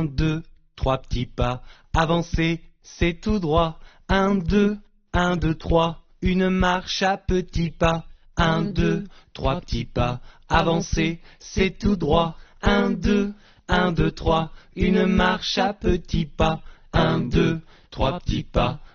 Un, deux, trois petits pas. Avancer, c'est tout droit. Un, deux, trois. Une marche à petits pas. Un, deux, trois petits pas. Avancer, c'est tout droit. Un, deux, trois. Une marche à petits pas. Un, deux, trois petits pas.